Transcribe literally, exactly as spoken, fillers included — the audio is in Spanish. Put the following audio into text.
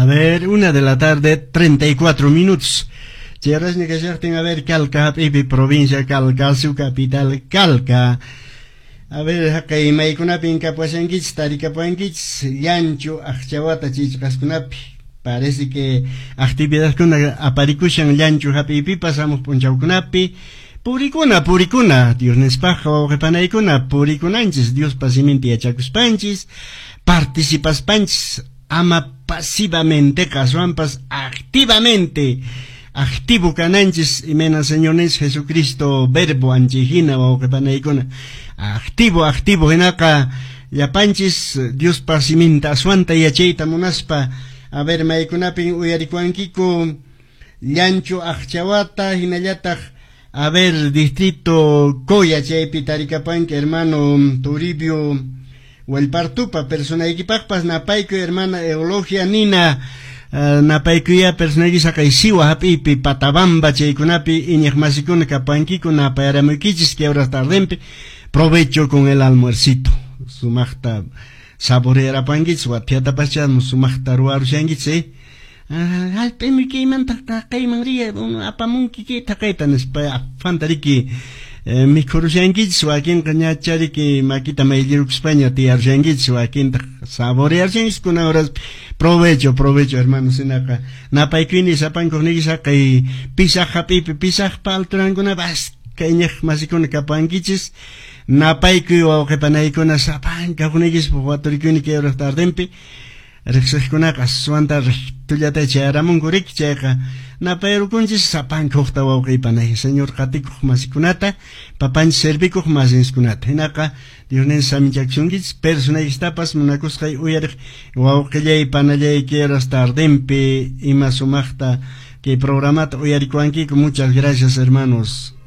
ver, una de la tarde, treinta y cuatro minutos. Llegas ni que se a ver Calca, Pipi, provincia Calca, su capital Calca. A ver, acá y maicuna pinca, pues en Gitz, Tarika, pues en Gitz, Yancho, Achawata, Chichascunapi. Parece que actividad con aparicuchan Yancho, Happy, pasamos por Chaucunapi. Puricuna, puricuna, Dios nespajo, repanaicuna, puricunanches, Dios pasimenti achacus panchis, participas panchis, ama pasivamente, casuampas activamente, activo cananches, y mena señores Jesucristo, verbo anchijina, o repanaicuna, activo, activo, en acá, ya panchis, Dios pasimenta, suanta y acheita monaspa, a ver, maicunapin, uyaricuanquico, Llancho, achawata, hinayatach, a ver, distrito Coya, Chepi, Taricapanque, hermano Turibio, o el Partupa, persona equipacpas, Napaico, hermana Eulogia Nina, uh, Napaico ya, persona equisacaisiwa, Hapipi, Patabamba, Cheikunapi, Iñegmasicuna, Capanquico, Napayaramuquichis, que ahora tardempe, provecho con el almuercito, su magta, saboreara panguitz, guatiata pachamos, su magta ruaru shanguitze, ah, al pemi que manta kay mangria apamunki que takaitan espa fantariki mi corusangitsu aquí en cañachari que maquita mailiruk España ti arjangitsu aquí en saborear jangis con horas provecho provecho hermanos en acá napaikini sapan con nigi sakai pisa happy pisa paltranguna bas kaiñej masikon kapangichis napaiku o kepanai sapan kakunigis poatorikuni que horas tardempe Rexekuna suanta tuyata charamun gurik checa na pero kunjis sapan kokta wauki panay señor katikuk masikunata papan servikuk masinskunata hinaka diunen samijakchungis personay tapas munakos kay uyar wauki panay quieras tardempe y masumachta que programat uyarikuanki. Muchas gracias hermanos.